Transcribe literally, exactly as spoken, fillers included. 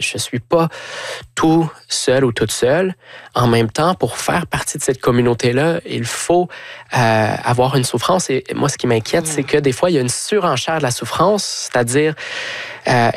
je suis pas tout seul ou toute seule. En même temps, pour faire partie de cette communauté-là, il faut euh, avoir une souffrance. Et moi, ce qui m'inquiète, mmh. c'est que des fois, il y a une surenchère de la souffrance, c'est-à-dire... Euh,